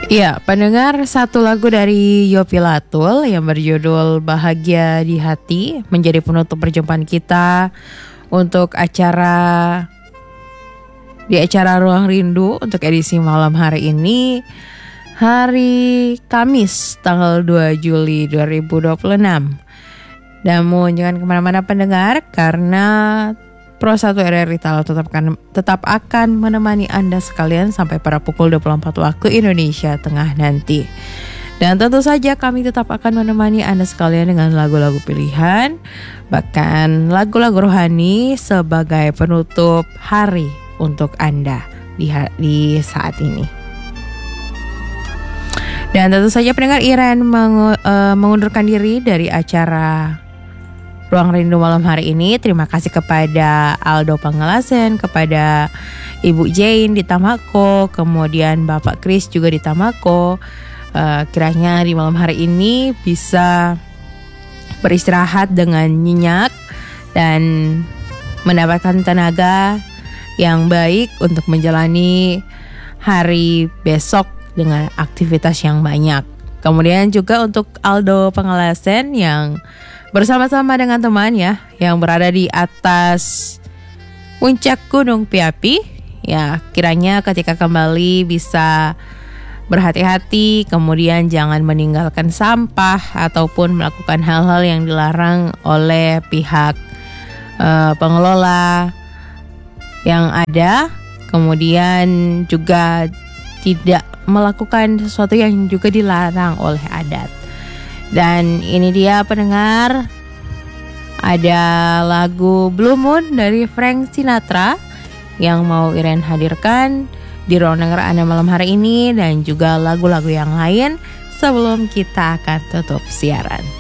Ya, pendengar, satu lagu dari Yopi Latul yang berjudul Bahagia di Hati menjadi penutup perjumpaan kita untuk di acara Ruang Rindu untuk edisi malam hari ini, hari Kamis tanggal 2 Juli 2026. Namun jangan kemana-mana pendengar, karena Pro 1 RRI Talau tetap akan menemani Anda sekalian sampai pada pukul 24 waktu Indonesia Tengah nanti. Dan tentu saja kami tetap akan menemani Anda sekalian dengan lagu-lagu pilihan, bahkan lagu-lagu rohani sebagai penutup hari untuk Anda di saat ini. Dan tentu saja pendengar, Iren mengundurkan diri dari acara Ruang Rindu malam hari ini. Terima kasih kepada Aldo Pangelasen, kepada Ibu Jane di Tamako, kemudian Bapak Chris juga di Tamako. Kiranya di malam hari ini bisa beristirahat dengan nyenyak dan mendapatkan tenaga yang baik untuk menjalani hari besok dengan aktivitas yang banyak. Kemudian juga untuk Aldo Pangelasen yang bersama-sama dengan temannya yang berada di atas puncak Gunung Piapi, ya kiranya ketika kembali bisa berhati-hati, kemudian jangan meninggalkan sampah ataupun melakukan hal-hal yang dilarang oleh pihak pengelola yang ada, kemudian juga tidak melakukan sesuatu yang juga dilarang oleh adat. Dan ini dia pendengar, ada lagu Blue Moon dari Frank Sinatra yang mau Iren hadirkan di ruang dengar Anda malam hari ini, dan juga lagu-lagu yang lain sebelum kita akan tutup siaran.